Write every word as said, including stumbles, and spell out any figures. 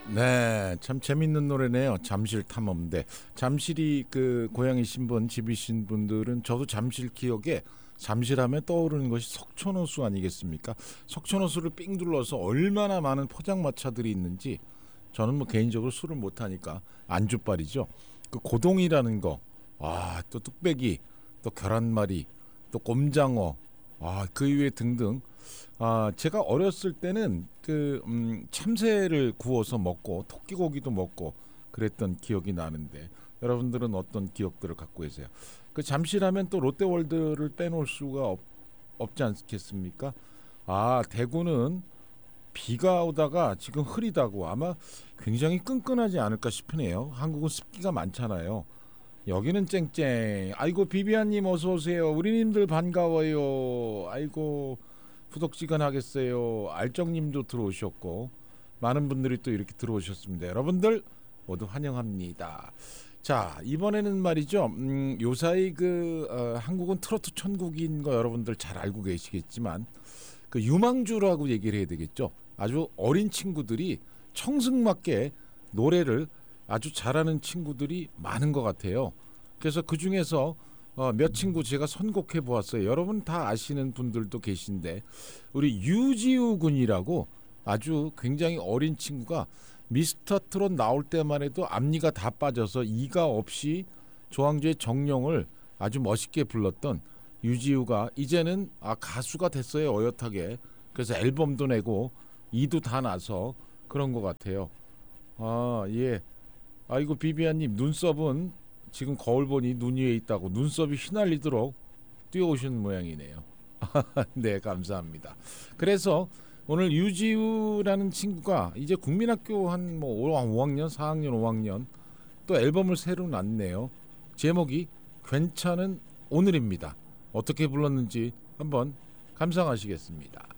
네, 참 재밌는 노래네요. 잠실 탐험대. 잠실이 그 고향이신 분, 집이신 분들은 저도 잠실 기억에 잠실하면 떠오르는 것이 석촌호수 아니겠습니까? 석촌호수를 삥 둘러서 얼마나 많은 포장마차들이 있는지 저는 뭐 개인적으로 술을 못 하니까 안주빨이죠. 그 고동이라는 거, 와, 또 뚝배기, 또 계란말이, 또 꼼장어, 아, 그 이외 등등. 아, 제가 어렸을 때는 그 음, 참새를 구워서 먹고 토끼고기도 먹고 그랬던 기억이 나는데 여러분들은 어떤 기억들을 갖고 계세요? 그 잠실하면 또 롯데월드를 빼놓을 수가 없, 없지 않겠습니까? 아, 대구는 비가 오다가 지금 흐리다고 아마 굉장히 끈끈하지 않을까 싶으네요. 한국은 습기가 많잖아요. 여기는 쨍쨍. 아이고 비비안님 어서 오세요. 우리님들 반가워요. 아이고 구독지근하겠어요. 알정님도 들어오셨고 많은 분들이 또 이렇게 들어오셨습니다. 여러분들 모두 환영합니다. 자, 이번에는 말이죠. 음, 요사이 그 어, 한국은 트로트 천국인 거 여러분들 잘 알고 계시겠지만 그 유망주라고 얘기를 해야 되겠죠. 아주 어린 친구들이 청승맞게 노래를 아주 잘하는 친구들이 많은 것 같아요. 그래서 그 중에서 어, 몇 친구 제가 선곡해 보았어요. 여러분 다 아시는 분들도 계신데 우리 유지우 군이라고 아주 굉장히 어린 친구가 미스터 트롯 나올 때만 해도 앞니가 다 빠져서 이가 없이 조항조의 정령을 아주 멋있게 불렀던 유지우가 이제는 아, 가수가 됐어요. 어엿하게. 그래서 앨범도 내고 이도 다 나서 그런 것 같아요. 아, 예. 아이고 비비안님 눈썹은 지금 거울 보니 눈 위에 있다고 눈썹이 휘날리도록 뛰어오신 모양이네요. 네, 감사합니다. 그래서 오늘 유지우라는 친구가 이제 국민학교 한 뭐 오 학년, 사 학년, 오 학년 또 앨범을 새로 냈네요. 제목이 괜찮은 오늘입니다. 어떻게 불렀는지 한번 감상하시겠습니다.